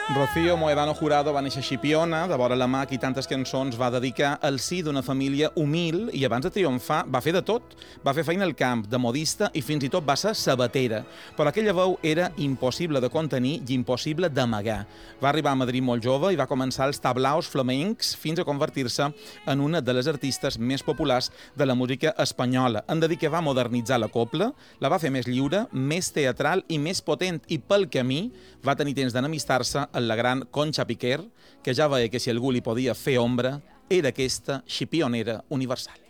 Rocío Moedano Jurado va néixer a Xipiona, de vora la Mac i tantes cançons va dedicar al si d'una família humil i abans de triomfar va fer de tot. Va fer feina al camp, de modista i fins i tot va ser sabatera. Però aquella veu era impossible de contenir i impossible d'amagar. Va arribar a Madrid molt jove i va començar els tablaos flamencs fins a convertir-se en una de les artistes més populars de la música espanyola. En dir que va modernitzar la copla, la va fer més lliure, més teatral i més potent i pel camí va tenir temps d'enemistar-se amb la gran Concha Piquer, que ja veia que si algú li podia fer ombra, era aquesta xipionera universal.